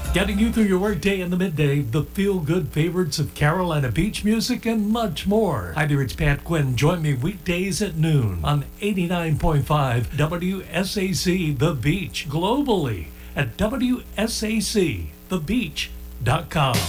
Getting you through your workday in the midday, the feel-good favorites of Carolina beach music, and much more. Hi there, it's Pat Quinn. Join me weekdays at noon on 89.5 WSAC The Beach, globally at WSACThebeach.com.